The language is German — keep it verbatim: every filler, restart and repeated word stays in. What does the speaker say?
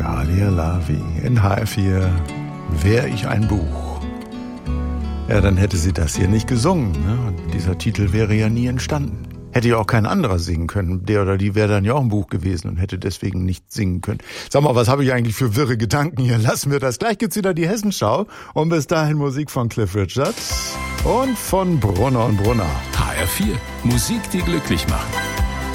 Dalia Lavi in H R vier. Wär ich ein Buch. Ja, dann hätte sie das hier nicht gesungen, ne? Und dieser Titel wäre ja nie entstanden. Hätte ja auch kein anderer singen können. Der oder die wäre dann ja auch ein Buch gewesen und hätte deswegen nicht singen können. Sag mal, was habe ich eigentlich für wirre Gedanken hier? Lassen wir das. Gleich gibt's wieder die Hessenschau. Und bis dahin Musik von Cliff Richard und von Brunner und Brunner. H R vier. Musik, die glücklich macht.